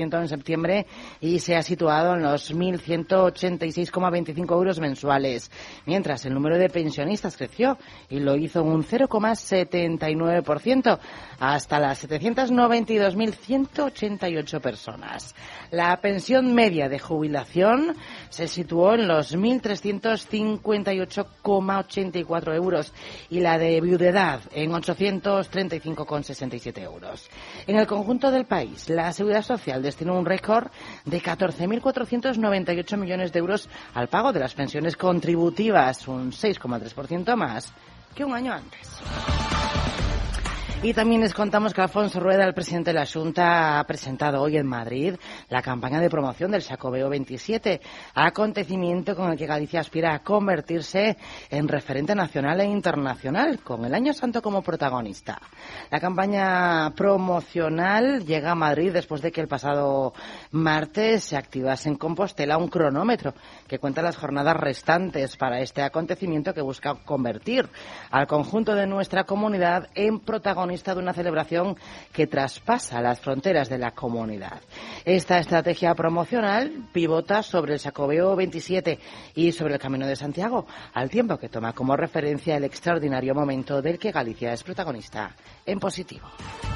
en septiembre y se ha situado en los 1.186,25 euros mensuales, mientras el número de pensionistas creció y lo hizo un 0,79% hasta las 792.188 personas. La pensión media de jubilación se situó en los 1.358,84 euros y la de viudedad en 835,67 euros. En el conjunto del país, la Seguridad Social destinó un récord de 14.498 millones de euros al pago de las pensiones contributivas, un 6,3% más que un año antes. Y también les contamos que Alfonso Rueda, el presidente de la Xunta, ha presentado hoy en Madrid la campaña de promoción del Xacobeo 27, acontecimiento con el que Galicia aspira a convertirse en referente nacional e internacional, con el Año Santo como protagonista. La campaña promocional llega a Madrid después de que el pasado martes se activase en Compostela un cronómetro que cuenta las jornadas restantes para este acontecimiento que busca convertir al conjunto de nuestra comunidad en protagonista de una celebración que traspasa las fronteras de la comunidad. Esta estrategia promocional pivota sobre el Xacobeo 27 y sobre el Camino de Santiago, al tiempo que toma como referencia el extraordinario momento del que Galicia es protagonista en positivo.